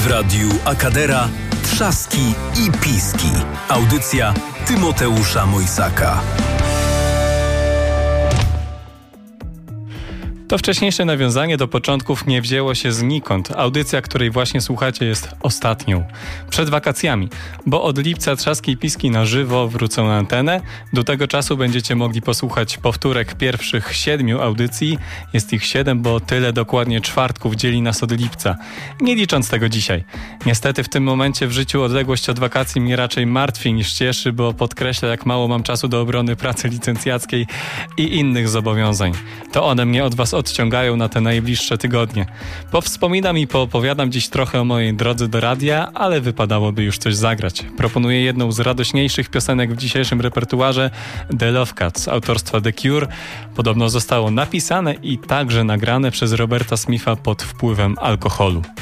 W radiu Akadera Trzaski i Piski. Audycja Tymoteusza Mojsaka. To wcześniejsze nawiązanie do początków nie wzięło się znikąd. Audycja, której właśnie słuchacie, jest ostatnią. Przed wakacjami, bo od lipca Trzaski i Piski na żywo wrócą na antenę. Do tego czasu będziecie mogli posłuchać powtórek pierwszych 7 audycji. Jest ich 7, bo tyle dokładnie czwartków dzieli nas od lipca. Nie licząc tego dzisiaj. Niestety w tym momencie w życiu odległość od wakacji mnie raczej martwi niż cieszy, bo podkreśla, jak mało mam czasu do obrony pracy licencjackiej i innych zobowiązań. To one mnie od was odciągają na te najbliższe tygodnie. Powspominam i poopowiadam dziś trochę o mojej drodze do radia, ale wypadałoby już coś zagrać. Proponuję jedną z radośniejszych piosenek w dzisiejszym repertuarze, The Love Cats autorstwa The Cure. Podobno zostało napisane i także nagrane przez Roberta Smitha pod wpływem alkoholu.